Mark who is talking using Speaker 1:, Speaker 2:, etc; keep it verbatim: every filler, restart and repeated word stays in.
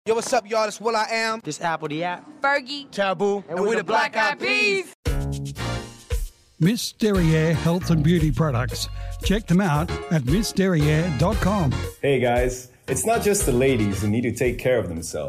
Speaker 1: Yo, what's up, y'all? It's Will I Am.
Speaker 2: This Apple the app.
Speaker 3: Fergie.
Speaker 1: Taboo. And, and we're the Black Eyed Peas.
Speaker 4: Miss Derriere Health and Beauty Products. Check them out at miss derriere dot com.
Speaker 5: Hey guys, it's not just the ladies who need to take care of themselves.